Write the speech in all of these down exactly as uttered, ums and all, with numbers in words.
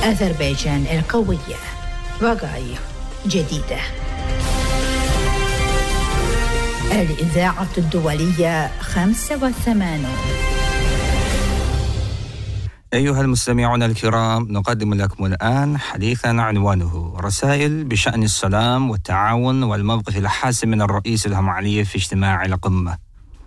أذربيجان القوية، وقائع جديدة. الإذاعة الدولية خمسة وثمانون. أيها المستمعون الكرام، نقدم لكم الآن حديثا عنوانه رسائل بشأن السلام والتعاون والموقف الحاسم من الرئيس إلهام علييف في اجتماع القمة.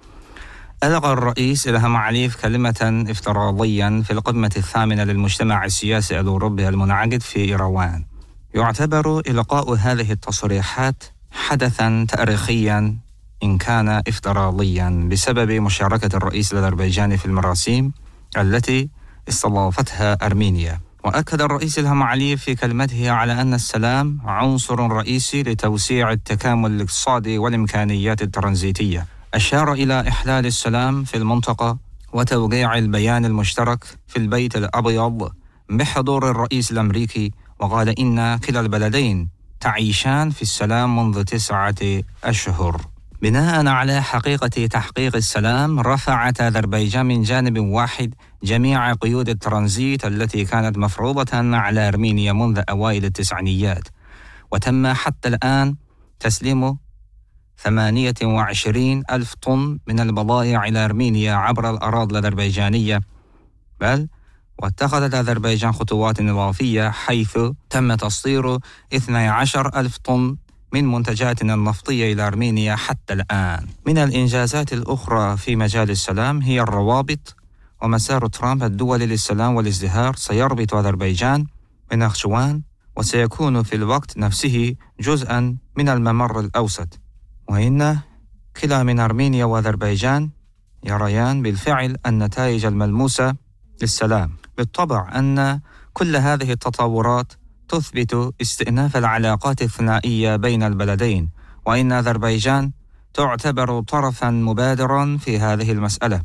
ألقى الرئيس إلهام علييف كلمة افتراضيا في القمة الثامنة للمجتمع السياسي الأوروبي المنعقد في إيروان. يعتبر إلقاء هذه التصريحات حدثا تاريخيا إن كان افتراضيا بسبب مشاركة الرئيس الأذربيجاني في المراسيم التي استضافتها أرمينيا. وأكد الرئيس إلهام علييف في كلمته على أن السلام عنصر رئيسي لتوسيع التكامل الاقتصادي والإمكانيات الترانزيتية. أشار إلى إحلال السلام في المنطقة وتوقيع البيان المشترك في البيت الأبيض بحضور الرئيس الأمريكي، وقال إن كلا البلدين تعيشان في السلام منذ تسعة أشهر. بناء على حقيقة تحقيق السلام، رفعت أذربيجان من جانب واحد جميع قيود الترانزيت التي كانت مفروضة على أرمينيا منذ أوائل التسعينيات، وتم حتى الآن تسليم ثمانية وعشرين ألف طن من البضائع إلى أرمينيا عبر الأراضي الأذربيجانية. بل واتخذت أذربيجان خطوات إضافية حيث تم تصدير اثني عشر ألف طن من منتجاتنا النفطية إلى أرمينيا حتى الآن. من الإنجازات الأخرى في مجال السلام هي الروابط، ومسار ترامب الدولي للسلام والازدهار سيربط أذربيجان بنخجوان، وسيكون في الوقت نفسه جزءا من الممر الأوسط. وإن كلا من أرمينيا وأذربيجان يريان بالفعل النتائج الملموسة للسلام. بالطبع أن كل هذه التطورات تثبت استئناف العلاقات الثنائية بين البلدين، وإن أذربيجان تعتبر طرفا مبادرا في هذه المسألة.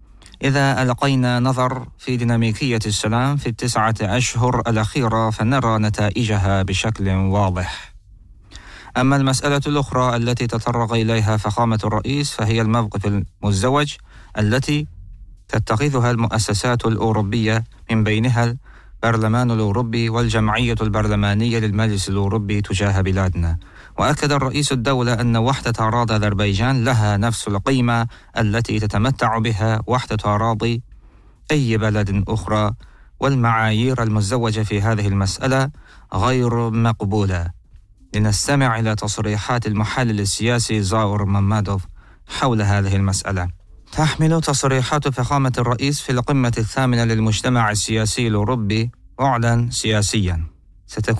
إذا ألقينا نظر في ديناميكية السلام في التسعة أشهر الأخيرة فنرى نتائجها بشكل واضح. أما المسألة الأخرى التي تطرق إليها فخامة الرئيس فهي الموقف المزدوج التي تتخذها المؤسسات الأوروبية، من بينها البرلمان الأوروبي والجمعية البرلمانية للمجلس الأوروبي تجاه بلادنا. وأكد الرئيس الدولة أن وحدة أراضي أذربيجان لها نفس القيمة التي تتمتع بها وحدة أراضي أي بلد أخرى، والمعايير المزدوجة في هذه المسألة غير مقبولة. لنستمع إلى تصريحات المحلل السياسي زاور ممادوف حول هذه المسألة. تحمل تصريحات فخامة الرئيس في القمة الثامنة للمجتمع السياسي الأوروبي وعدا سياسيا ستكون